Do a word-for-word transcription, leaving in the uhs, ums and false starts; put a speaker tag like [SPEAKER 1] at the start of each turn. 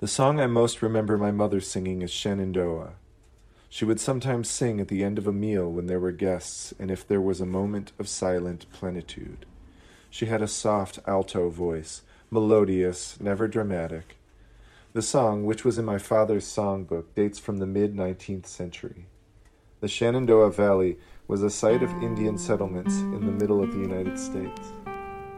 [SPEAKER 1] The song I most remember my mother singing is Shenandoah. She would sometimes sing at the end of a meal when there were guests and if there was a moment of silent plenitude. She had a soft alto voice, melodious, never dramatic. The song, which was in my father's songbook, dates from the mid-nineteenth century. The Shenandoah Valley was a site of Indian settlements in the middle of the United States.